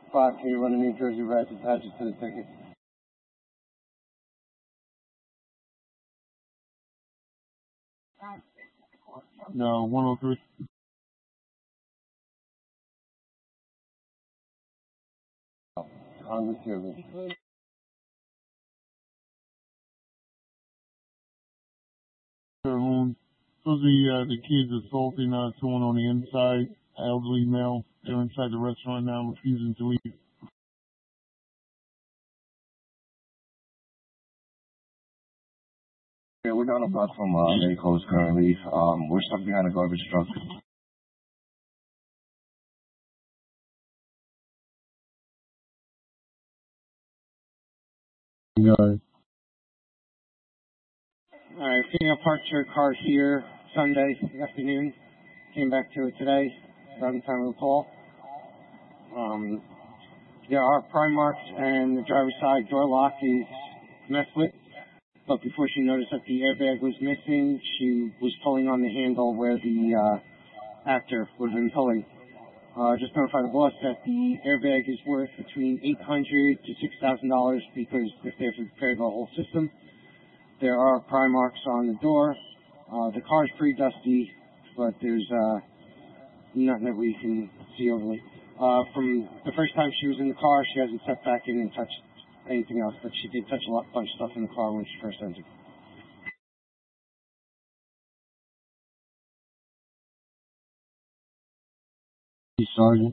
spot. Can you run a New Jersey red to attach it to the ticket? No, 103. On the Civic. So the kids assaulting someone on the inside, elderly male. They're inside the restaurant now, refusing to leave. Yeah, we're down a block from Lake Coast currently. We're stuck behind a garbage truck. Guys. Alright, female parked her car here Sunday afternoon. Came back to it today, around the time of the call. There are prime marks and the driver's side door lock is messed with. But before she noticed that the airbag was missing, she was pulling on the handle where the actor would have been pulling. Just notify the boss that the airbag is worth between $800 to $6,000 because if they've repaired the whole system. There are prime marks on the door. The car's pretty dusty, but there's nothing that we can see overly. From the first time she was in the car, she hasn't stepped back in and touched anything else, but she did touch a bunch of stuff in the car when she first entered. Sergeant.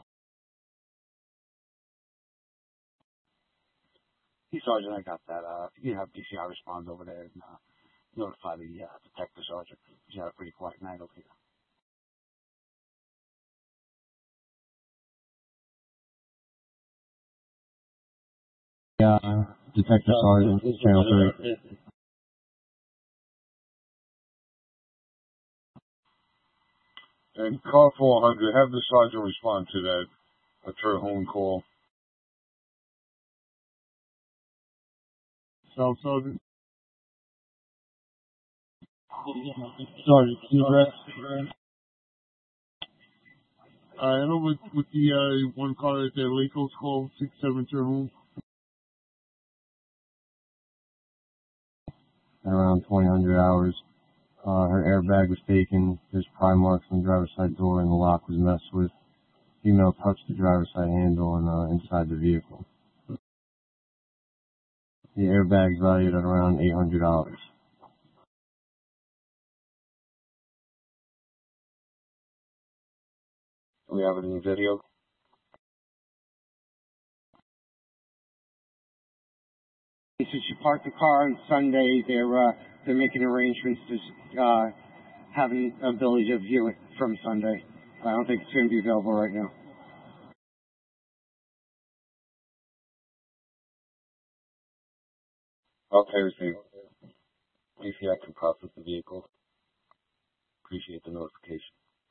Hey, Sergeant, I got that. If you can have DCI respond over there and notify the detective, Sergeant. You had a pretty quiet night over here. Yeah, Detective Sergeant, Channel 3. And car 400, have the sergeant respond to that Terhune call. Sergeant. Sergeant, can you arrest? I know with the one car at the Lake Coast call, 67 Terhune. Around 2000 hours. Her airbag was taken. There's prime marks on the driver's side door, and the lock was messed with. Female touched the driver's side handle and inside the vehicle. The airbag's valued at around $800. Do we have any video? Since she parked the car on Sunday, they're making arrangements to have an ability to view it from Sunday. I don't think it's going to be available right now. Okay, received. DCI can process the vehicle. Appreciate the notification.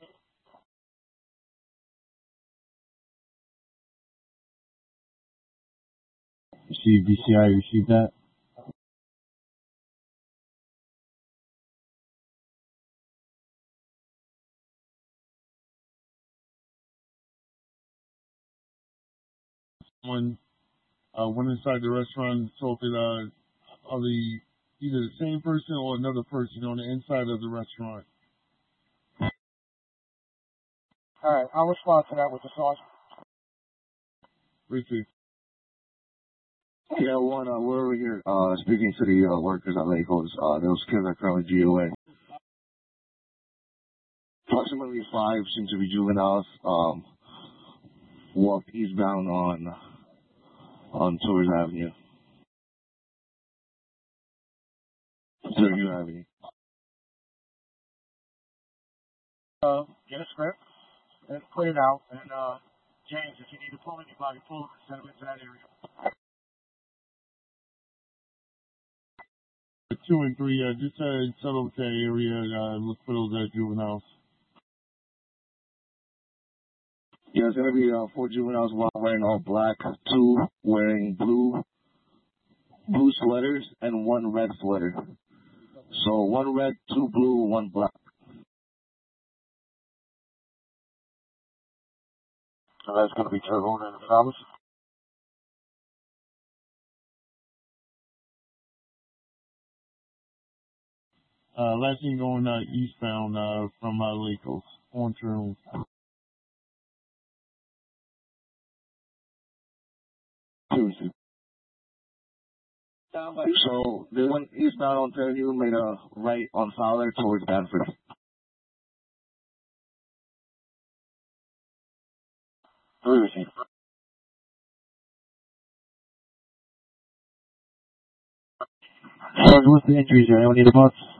Received DCI, received that? When went inside the restaurant and assaulted either the same person or another person on the inside of the restaurant. All right, I'll respond to that with the sergeant. Received. Yeah, we're over here speaking to the workers at Lake Coast. Those kids are currently GOA. Approximately 5 seem to be juveniles. Walked eastbound on Torres Avenue. New Avenue. Get a script and put it out. And James, if you need to pull anybody, pull them and send them into that area. 2 and 3, just settle with that area, look for those juveniles. Yeah, there's going to be 4 juveniles, 1 wearing all black, 2 wearing blue sweaters, and 1 red sweater. So 1 red, 2 blue, 1 black. So that's going to be Terhune and Thomas. Last thing going eastbound from Lacos on Terhune. So they went eastbound on Terhune, made a right on Fowler towards Banford. What's the injuries there? Anyone need a bus?